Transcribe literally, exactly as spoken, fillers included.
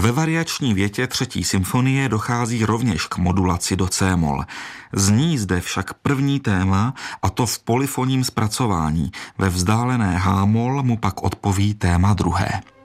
Ve variační větě třetí symfonie dochází rovněž k modulaci do C-moll. Zní zde však první téma, a to v polyfonním zpracování. Ve vzdálené H-moll mu pak odpoví téma druhé.